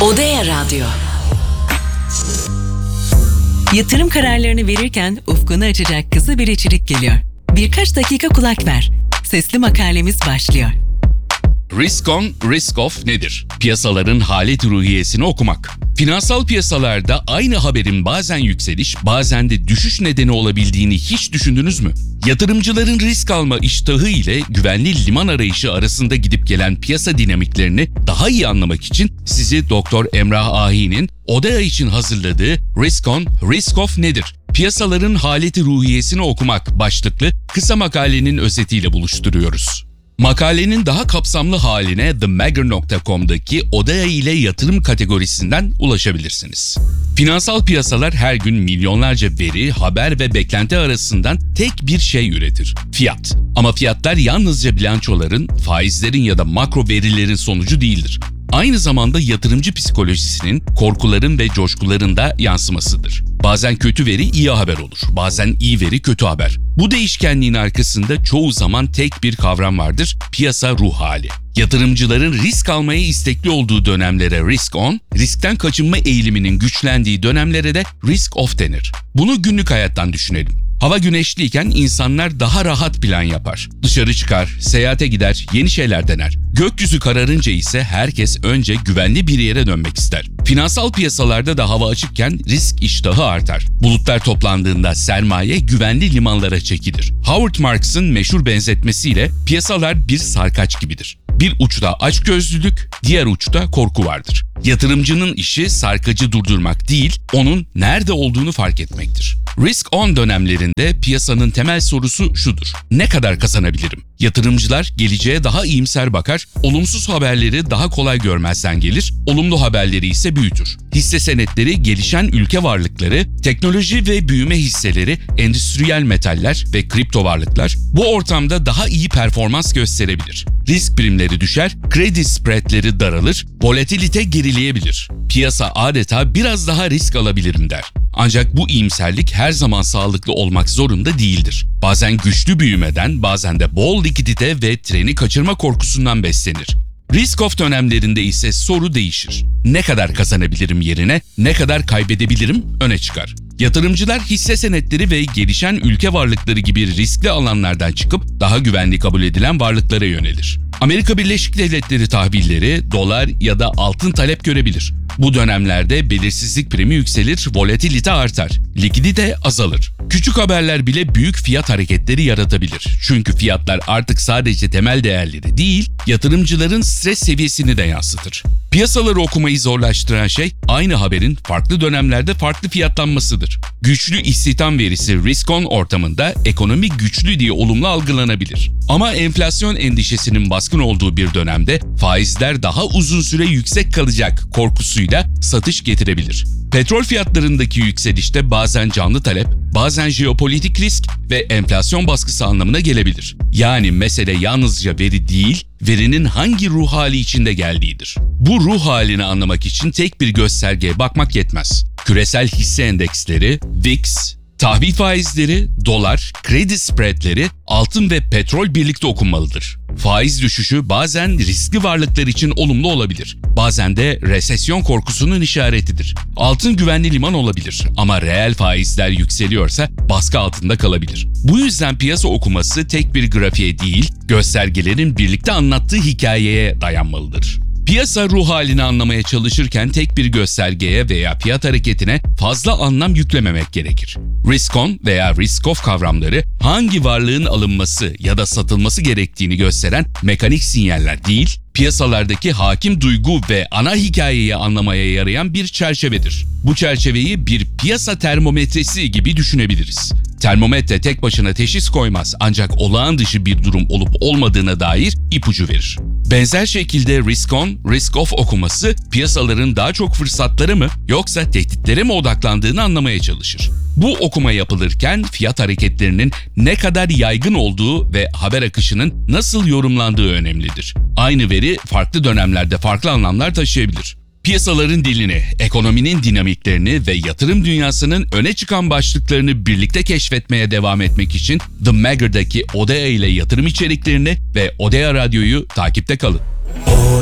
Odea Radyo. Yatırım kararlarını verirken ufkunu açacak kısa bir içerik geliyor. Birkaç dakika kulak ver. Sesli makalemiz başlıyor. Risk on, risk off nedir? Piyasaların halet ruhiyesini okumak. Finansal piyasalarda aynı haberin bazen yükseliş, bazen de düşüş nedeni olabildiğini hiç düşündünüz mü? Yatırımcıların risk alma iştahı ile güvenli liman arayışı arasında gidip gelen piyasa dinamiklerini daha iyi anlamak için sizi Dr. Emrah Ahi'nin Odea için hazırladığı Risk on, risk off nedir? Piyasaların haleti ruhiyesini okumak başlıklı kısa makalenin özetiyle buluşturuyoruz. Makalenin daha kapsamlı haline themagger.com'daki Odea ile yatırım kategorisinden ulaşabilirsiniz. Finansal piyasalar her gün milyonlarca veri, haber ve beklenti arasından tek bir şey üretir: fiyat. Ama fiyatlar yalnızca bilançoların, faizlerin ya da makro verilerin sonucu değildir. Aynı zamanda yatırımcı psikolojisinin, korkuların ve coşkuların da yansımasıdır. Bazen kötü veri iyi haber olur, bazen iyi veri kötü haber. Bu değişkenliğin arkasında çoğu zaman tek bir kavram vardır: piyasa ruh hali. Yatırımcıların risk almaya istekli olduğu dönemlere risk on, riskten kaçınma eğiliminin güçlendiği dönemlere de risk off denir. Bunu günlük hayattan düşünelim. Hava güneşliyken insanlar daha rahat plan yapar. Dışarı çıkar, seyahate gider, yeni şeyler dener. Gökyüzü kararınca ise herkes önce güvenli bir yere dönmek ister. Finansal piyasalarda da hava açıkken risk iştahı artar. Bulutlar toplandığında sermaye güvenli limanlara çekilir. Howard Marks'ın meşhur benzetmesiyle piyasalar bir sarkaç gibidir. Bir uçta açgözlülük, diğer uçta korku vardır. Yatırımcının işi sarkacı durdurmak değil, onun nerede olduğunu fark etmektir. Risk on dönemlerinde piyasanın temel sorusu şudur: ne kadar kazanabilirim? Yatırımcılar geleceğe daha iyimser bakar, olumsuz haberleri daha kolay görmezden gelir, olumlu haberleri ise büyütür. Hisse senetleri gelişen ülke varlıkları, teknoloji ve büyüme hisseleri, endüstriyel metaller ve kripto varlıklar bu ortamda daha iyi performans gösterebilir. Risk primleri düşer, kredi spreadleri daralır, volatilite gerileyebilir. Piyasa adeta biraz daha risk alabilirim der. Ancak bu iyimserlik her zaman sağlıklı olmak zorunda değildir. Bazen güçlü büyümeden, bazen de bol likidite ve treni kaçırma korkusundan beslenir. Risk-off dönemlerinde ise soru değişir. Ne kadar kazanabilirim yerine ne kadar kaybedebilirim öne çıkar. Yatırımcılar hisse senetleri ve gelişen ülke varlıkları gibi riskli alanlardan çıkıp daha güvenli kabul edilen varlıklara yönelir. Amerika Birleşik Devletleri tahvilleri, dolar ya da altın talep görebilir. Bu dönemlerde belirsizlik primi yükselir, volatilite artar, likidite azalır. Küçük haberler bile büyük fiyat hareketleri yaratabilir. Çünkü fiyatlar artık sadece temel değerleri değil, yatırımcıların stres seviyesini de yansıtır. Piyasaları okumayı zorlaştıran şey aynı haberin farklı dönemlerde farklı fiyatlanmasıdır. Güçlü istihdam verisi risk-on ortamında ekonomi güçlü diye olumlu algılanabilir. Ama enflasyon endişesinin baskın olduğu bir dönemde faizler daha uzun süre yüksek kalacak korkusuyla satış getirebilir. Petrol fiyatlarındaki yükselişte bazen canlı talep, bazen jeopolitik risk ve enflasyon baskısı anlamına gelebilir. Yani mesele yalnızca veri değil, verinin hangi ruh hali içinde geldiğidir. Bu ruh halini anlamak için tek bir göstergeye bakmak yetmez. Küresel hisse endeksleri, VIX, tahvil faizleri, dolar, kredi spreadleri, altın ve petrol birlikte okunmalıdır. Faiz düşüşü bazen riskli varlıklar için olumlu olabilir. Bazen de resesyon korkusunun işaretidir. Altın güvenli liman olabilir ama reel faizler yükseliyorsa baskı altında kalabilir. Bu yüzden piyasa okuması tek bir grafiğe değil, göstergelerin birlikte anlattığı hikayeye dayanmalıdır. Piyasa ruh halini anlamaya çalışırken tek bir göstergeye veya fiyat hareketine fazla anlam yüklememek gerekir. Risk-on veya risk-off kavramları hangi varlığın alınması ya da satılması gerektiğini gösteren mekanik sinyaller değil, piyasalardaki hakim duygu ve ana hikayeyi anlamaya yarayan bir çerçevedir. Bu çerçeveyi bir piyasa termometresi gibi düşünebiliriz. Termometre tek başına teşhis koymaz, ancak olağan dışı bir durum olup olmadığına dair ipucu verir. Benzer şekilde risk-on, risk-off okuması piyasaların daha çok fırsatlara mı yoksa tehditlere mi odaklandığını anlamaya çalışır. Bu okuma yapılırken fiyat hareketlerinin ne kadar yaygın olduğu ve haber akışının nasıl yorumlandığı önemlidir. Aynı veri farklı dönemlerde farklı anlamlar taşıyabilir. Piyasaların dilini, ekonominin dinamiklerini ve yatırım dünyasının öne çıkan başlıklarını birlikte keşfetmeye devam etmek için The Magger'daki Odea ile yatırım içeriklerini ve Odea Radyo'yu takipte kalın.